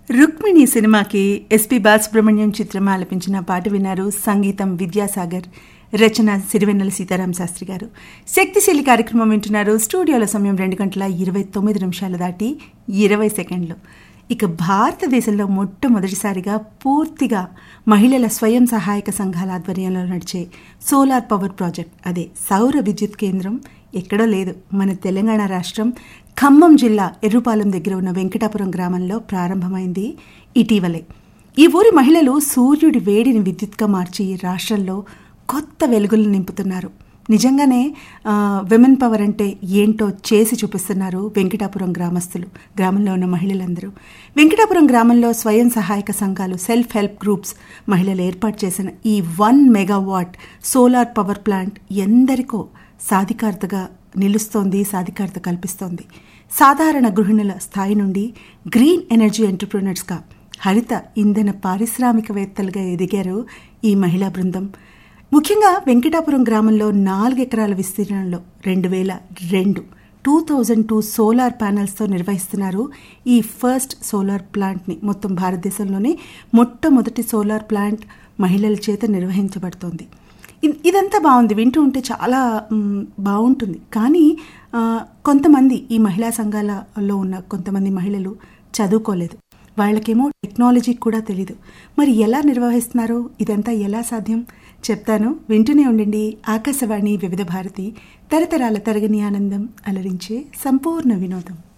రుక్మిణి సినిమాకి ఎస్పి బాలసుబ్రహ్మణ్యం చిత్రం ఆలపించిన పాట విన్నారు. సంగీతం విద్యాసాగర్, రచన సిరివెన్నెల సీతారామ శాస్త్రి గారు. శక్తిశీలి కార్యక్రమం వింటున్నారు. స్టూడియోల సమయం 2:29 దాటి 20 సెకండ్లు. ఇక భారతదేశంలో మొట్టమొదటిసారిగా పూర్తిగా మహిళల స్వయం సహాయక సంఘాల ఆధ్వర్యంలో నడిచే సోలార్ పవర్ ప్రాజెక్ట్, అదే సౌర విద్యుత్ కేంద్రం ఎక్కడో లేదు, మన తెలంగాణ రాష్ట్రం ఖమ్మం జిల్లా ఎర్రుపాలెం దగ్గర ఉన్న వెంకటాపురం గ్రామంలో ప్రారంభమైంది ఇటీవలే. ఈ ఊరి మహిళలు సూర్యుడి వేడిని విద్యుత్గా మార్చి రాష్ట్రంలో కొత్త వెలుగులు నింపుతున్నారు. నిజంగానే విమెన్ పవర్ అంటే ఏంటో చేసి చూపిస్తున్నారు వెంకటాపురం గ్రామస్తులు, గ్రామంలో ఉన్న మహిళలందరూ. వెంకటాపురం గ్రామంలో స్వయం సహాయక సంఘాలు, సెల్ఫ్ హెల్ప్ గ్రూప్స్ మహిళలు ఏర్పాటు చేసిన ఈ 1 మెగావాట్ సోలార్ పవర్ ప్లాంట్ ఎందరికో సాధికారతగా నిలుస్తోంది, సాధికారత కల్పిస్తోంది. సాధారణ గృహిణుల స్థాయి నుండి గ్రీన్ ఎనర్జీ ఎంటర్ప్రెన్యూర్స్గా, హరిత ఇంధన పారిశ్రామికవేత్తలుగా ఎదిగారు ఈ మహిళా బృందం. ముఖ్యంగా వెంకటాపురం గ్రామంలో 4 ఎకరాల విస్తీర్ణంలో 2002 సోలార్ ప్యానెల్స్తో నిర్వహిస్తున్నారు ఈ ఫస్ట్ సోలార్ ప్లాంట్ని. మొత్తం భారతదేశంలోనే మొట్టమొదటి సోలార్ ప్లాంట్ మహిళల చేత నిర్వహించబడుతోంది. ఇదంతా బాగుంది, వింటూ ఉంటే చాలా బాగుంటుంది. కానీ కొంతమంది ఈ మహిళా సంఘాలలో ఉన్న కొంతమంది మహిళలు చదువుకోలేదు, వాళ్ళకేమో టెక్నాలజీ కూడా తెలీదు. మరి ఎలా నిర్వహిస్తున్నారో, ఇదంతా ఎలా సాధ్యం చెప్తాను, వింటూనే ఉండండి. ఆకాశవాణి వివిధ భారతి, తరతరాల తరగని ఆనందం, అలరించే సంపూర్ణ వినోదం.